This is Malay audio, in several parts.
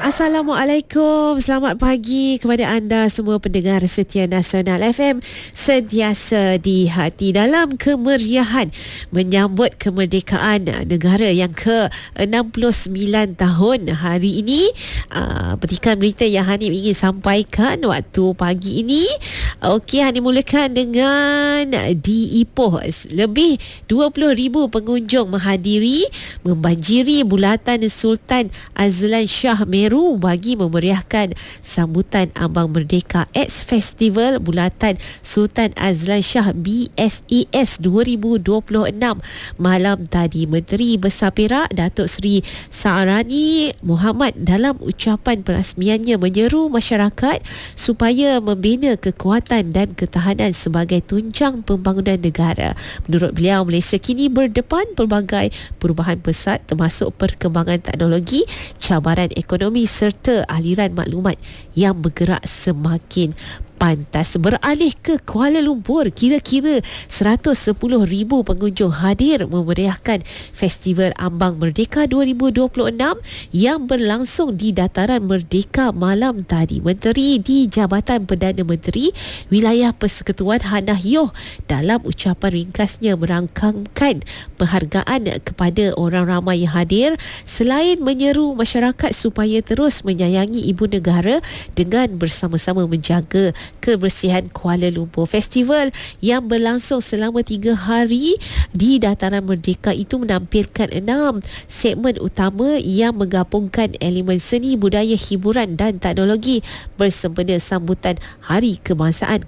Assalamualaikum, selamat pagi kepada anda semua pendengar setia Nasional FM, sentiasa di hati dalam kemeriahan menyambut kemerdekaan negara yang ke-69 tahun hari ini. Petikan berita yang Hanif ingin sampaikan waktu pagi ini. Okey, Hanif mulakan dengan di Ipoh. Lebih 20,000 pengunjung menghadiri membanjiri bulatan Sultan Azlan Shah Meru bagi memeriahkan sambutan Ambang Merdeka X Festival Bulatan Sultan Azlan Shah BSES 2026 malam tadi. Menteri Besar Perak Datuk Seri Sa'arani Muhammad dalam ucapan perasmiannya menyeru masyarakat supaya membina kekuatan dan ketahanan sebagai tunjang pembangunan negara. Menurut beliau, Malaysia kini berdepan pelbagai perubahan pesat termasuk perkembangan teknologi, cabaran ekonomi serta aliran maklumat yang bergerak semakin pantas. Beralih ke Kuala Lumpur, kira-kira 110,000 pengunjung hadir memeriahkan Festival Ambang Merdeka 2026 yang berlangsung di Dataran Merdeka malam tadi. Menteri di Jabatan Perdana Menteri Wilayah Persekutuan Hannah Yoh dalam ucapan ringkasnya merangkamkan penghargaan kepada orang ramai yang hadir selain menyeru masyarakat supaya terus menyayangi ibu negara dengan bersama-sama menjaga kebersihan Kuala Lumpur. Festival yang berlangsung selama 3 hari di Dataran Merdeka itu menampilkan 6 segmen utama yang menggabungkan elemen seni, budaya, hiburan dan teknologi bersempena sambutan Hari Kebangsaan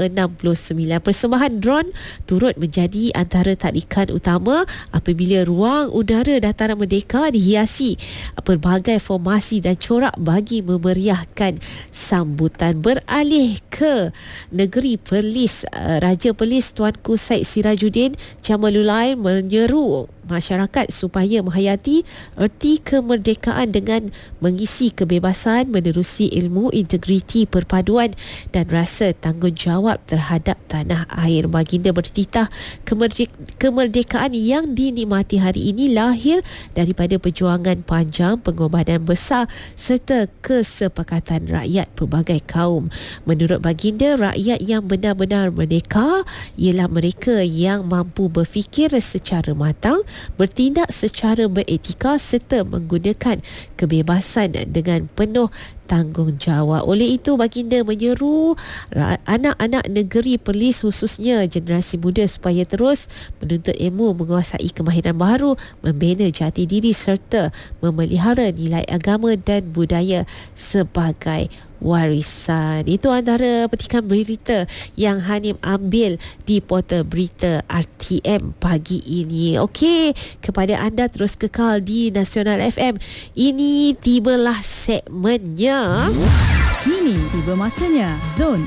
ke-69. Persembahan drone turut menjadi antara tarikan utama apabila ruang udara Dataran Merdeka dihiasi pelbagai formasi dan corak bagi memeriahkan sambutan. Beralih ke negeri Perlis, Raja Perlis Tuanku Syed Sirajuddin Jamaludin menyeru masyarakat supaya menghayati erti kemerdekaan dengan mengisi kebebasan, menerusi ilmu, integriti, perpaduan dan rasa tanggungjawab terhadap tanah air. Baginda bertitah kemerdekaan yang dinikmati hari ini lahir daripada perjuangan panjang, pengorbanan besar serta kesepakatan rakyat pelbagai kaum. Menurut baginda, rakyat yang benar-benar merdeka ialah mereka yang mampu berfikir secara matang, bertindak secara beretika serta menggunakan kebebasan dengan penuh tanggungjawab. Oleh itu, baginda menyeru anak-anak negeri Perlis khususnya generasi muda supaya terus menuntut ilmu, menguasai kemahiran baharu, membina jati diri serta memelihara nilai agama dan budaya sebagai warisan. Itu antara petikan berita yang Hanif ambil di portal berita RTM pagi ini. Okey, kepada anda terus kekal di Nasional FM. Ini tibalah segmennya. Kini tiba masanya Zone